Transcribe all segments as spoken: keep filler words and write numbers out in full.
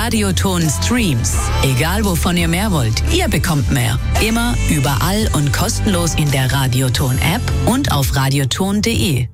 Radioton Streams. Egal wovon ihr mehr wollt, ihr bekommt mehr. Immer, überall und kostenlos in der Radioton App und auf radioton punkt de.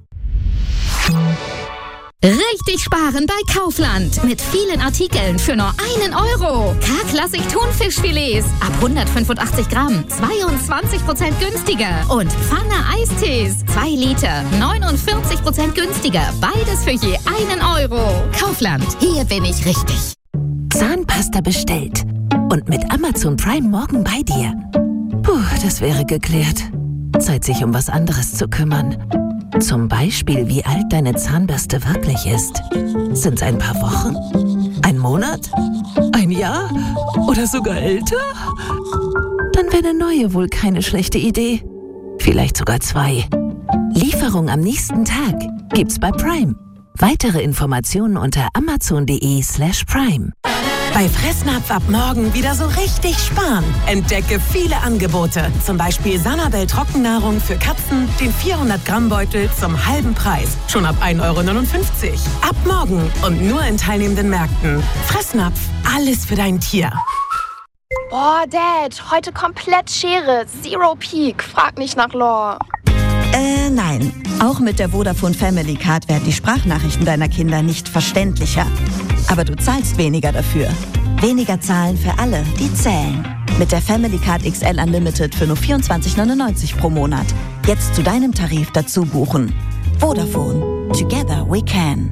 Richtig sparen bei Kaufland. Mit vielen Artikeln für nur einen Euro. K-Klassik Thunfischfilets ab hundertfünfundachtzig Gramm. zweiundzwanzig Prozent günstiger. Und Pfanne Eistees. zwei Liter. neunundvierzig Prozent günstiger. Beides für je einen Euro. Kaufland. Hier bin ich richtig. Zahnpasta bestellt. Und mit Amazon Prime morgen bei dir. Puh, das wäre geklärt. Zeit, sich um was anderes zu kümmern. Zum Beispiel, wie alt deine Zahnbürste wirklich ist. Sind es ein paar Wochen? Ein Monat? Ein Jahr? Oder sogar älter? Dann wäre eine neue wohl keine schlechte Idee. Vielleicht sogar zwei. Lieferung am nächsten Tag gibt's bei Prime. Weitere Informationen unter amazon.de slash prime. Bei Fressnapf ab morgen wieder so richtig sparen. Entdecke viele Angebote. Zum Beispiel Sanabel Trockennahrung für Katzen, den vierhundert Gramm Beutel zum halben Preis. Schon ab ein Euro neunundfünfzig. Ab morgen und nur in teilnehmenden Märkten. Fressnapf, alles für dein Tier. Boah, Dad, heute komplett Schere. Zero Peak. Frag nicht nach Lore. Äh, nein. Auch mit der Vodafone Family Card werden die Sprachnachrichten deiner Kinder nicht verständlicher. Aber du zahlst weniger dafür. Weniger zahlen für alle, die zählen. Mit der Family Card X L Unlimited für nur vierundzwanzig neunundneunzig pro Monat. Jetzt zu deinem Tarif dazu buchen. Vodafone. Together we can.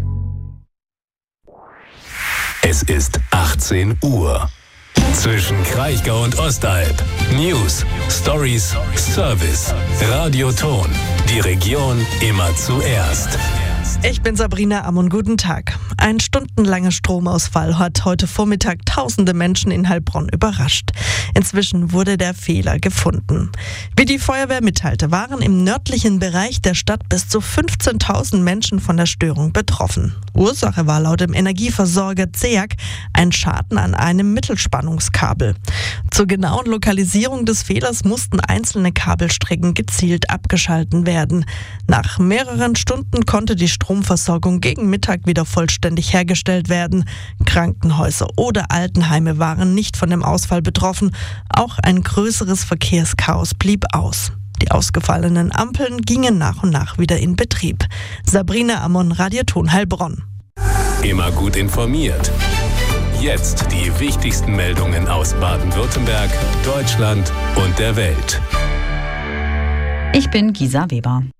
Es ist achtzehn Uhr. Zwischen Kraichgau und Ostalb. News, Stories, Service. Radioton. Die Region immer zuerst. Ich bin Sabrina Ammon, guten Tag. Ein stundenlanger Stromausfall hat heute Vormittag tausende Menschen in Heilbronn überrascht. Inzwischen wurde der Fehler gefunden. Wie die Feuerwehr mitteilte, waren im nördlichen Bereich der Stadt bis zu fünfzehntausend Menschen von der Störung betroffen. Ursache war laut dem Energieversorger C E A G ein Schaden an einem Mittelspannungskabel. Zur genauen Lokalisierung des Fehlers mussten einzelne Kabelstrecken gezielt abgeschalten werden. Nach mehreren Stunden konnte die Stromversorgung gegen Mittag wieder vollständig hergestellt werden. Krankenhäuser oder Altenheime waren nicht von dem Ausfall betroffen. Auch ein größeres Verkehrschaos blieb aus. Die ausgefallenen Ampeln gingen nach und nach wieder in Betrieb. Sabrina Ammon, Radioton Heilbronn. Immer gut informiert. Jetzt die wichtigsten Meldungen aus Baden-Württemberg, Deutschland und der Welt. Ich bin Gisa Weber.